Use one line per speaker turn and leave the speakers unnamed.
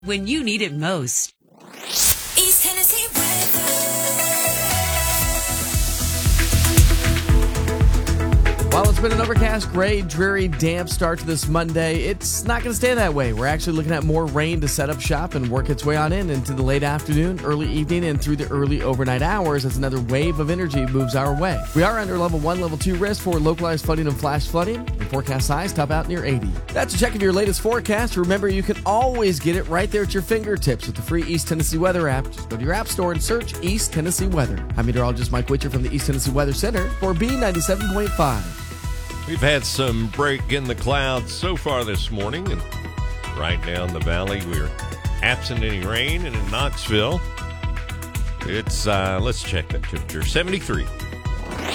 when you need it most.
East Tennessee
While it's been an overcast, gray, dreary, damp start to this Monday, it's not going to stay that way. We're actually looking at more rain to set up shop and work its way on into the late afternoon, early evening, and through the early overnight hours as another wave of energy moves our way. We are under level 1, level 2 risk for localized flooding and flash flooding, and forecast highs top out near 80. That's a check of your latest forecast. Remember, you can always get it right there at your fingertips with the free East Tennessee Weather app. Just go to your app store and search East Tennessee Weather. I'm meteorologist Mike Witcher from the East Tennessee Weather Center for B97.5.
We've had some break in the clouds so far this morning, and right down the valley, we're absent any rain. And in Knoxville, it's, let's check that temperature, 73.